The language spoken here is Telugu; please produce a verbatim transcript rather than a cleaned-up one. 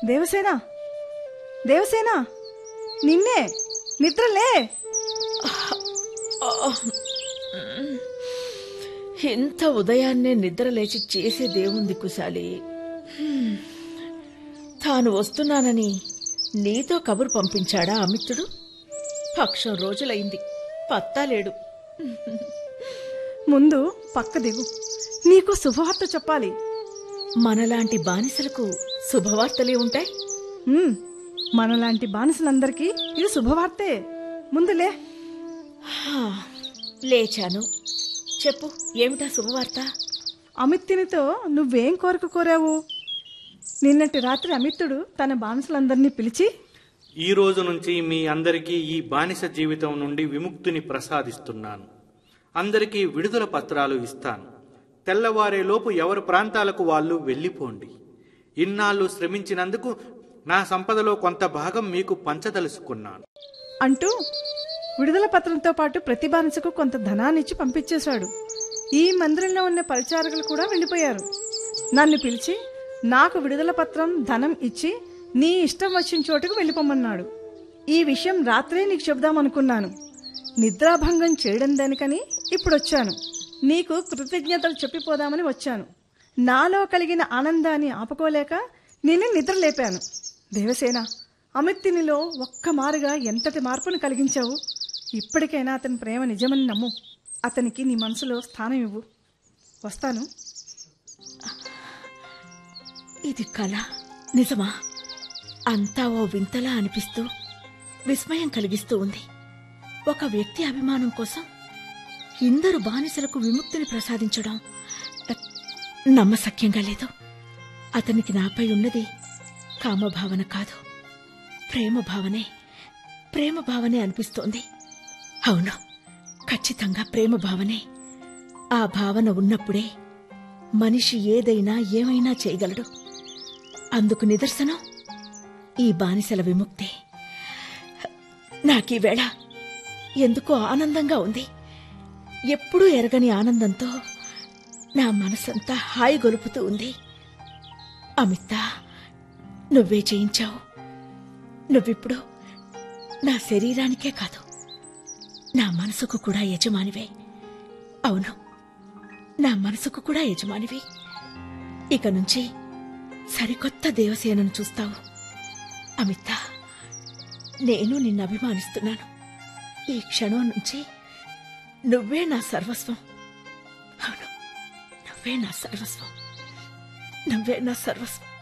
దేవసేన, దేవసేన, నిన్నే, నిద్రలే. ఇంత ఉదయాన్నే నిద్రలేచి చేసేదేముంది కుశాలి? తాను వస్తున్నానని నీతో కబురు పంపించాడా అమిత్రుడు? పక్షం రోజులైంది, పత్తాలేడు. ముందు పక్క దిగు, నీకు శుభవార్త చెప్పాలి. మనలాంటి బానిసలకు శుభవార్తలే ఉంటాయి. మనలాంటి బానిసలందరికీ ఇది శుభవార్తే. ముందులే. లేచాను, చెప్పు, ఏమిటా శుభవార్త? అమిత్తునితో నువ్వేం కోరిక కోరావు? నిన్నటి రాత్రి అమిత్తుడు తన బానిసలందరినీ పిలిచి, ఈ రోజు నుంచి మీ అందరికీ ఈ బానిస జీవితం నుండి విముక్తిని ప్రసాదిస్తున్నాను. అందరికీ విడుదల పత్రాలు ఇస్తాను. తెల్లవారేలోపు ఎవరి ప్రాంతాలకు వాళ్ళు వెళ్ళిపోండి. ఇన్నాళ్ళు శ్రమించినందుకు నా సంపదలో కొంత భాగం మీకు పంచదలుచుకున్నాను అంటూ విడుదల పత్రంతో పాటు ప్రతి బానిసకు కొంత ధనాన్నిచ్చి పంపించేశాడు. ఈ మందిరంలో ఉన్న పరిచారకులు కూడా వెళ్ళిపోయారు. నన్ను పిలిచి నాకు విడుదల పత్రం, ధనం ఇచ్చి నీ ఇష్టం వచ్చిన చోటుకు వెళ్ళిపోమన్నాడు. ఈ విషయం రాత్రే నీకు చెబుదామనుకున్నాను. నిద్రాభంగం చేయడం దానికని ఇప్పుడొచ్చాను. నీకు కృతజ్ఞతలు చెప్పిపోదామని వచ్చాను. నాలో కలిగిన ఆనందాన్ని ఆపుకోలేక నిన్ను నిద్రలేపాను. దేవసేన, అమిత్తునిలో ఒక్క మారుగా ఎంతటి మార్పును కలిగించావు. ఇప్పటికైనా అతని ప్రేమ నిజమని నమ్ము. అతనికి నీ మనసులో స్థానం ఇవ్వు. వస్తాను. ఇది కళ నిజమా? అంతా ఓ వింతలా అనిపిస్తూ విస్మయం కలిగిస్తూ ఉంది. ఒక వ్యక్తి అభిమానం కోసం ఇందరు బానిసలకు విముక్తిని ప్రసాదించడం నమ్మశక్యంగా లేదు. అతనికి నాపై ఉన్నది కామభావన కాదు, ప్రేమ భావనే. ప్రేమ భావనే అనిపిస్తోంది. అవును, ఖచ్చితంగా ప్రేమ భావనే. ఆ భావన ఉన్నప్పుడే మనిషి ఏదైనా ఏమైనా చేయగలడు. అందుకు నిదర్శనం ఈ బానిసల విముక్తి. నాకీవేళ ఎందుకో ఆనందంగా ఉంది. ఎప్పుడూ ఎరగని ఆనందంతో నా మనసంతా హాయి గొలుపుతూ ఉంది. అమితా, నువ్వే చేయించావు. నువ్విప్పుడు నా శరీరానికే కాదు, నా మనసుకు కూడా యజమానివే. అవును, నా మనసుకు కూడా యజమానివి. ఇక నుంచి సరికొత్త దేవసేనను చూస్తావు. అమితా, నేను నిన్ను అభిమానిస్తున్నాను. ఈ క్షణం నుంచి నువ్వే నా సర్వస్వం. అవును, నువ్వే నా సర్వస్వం, నువ్వే నా సర్వస్వం.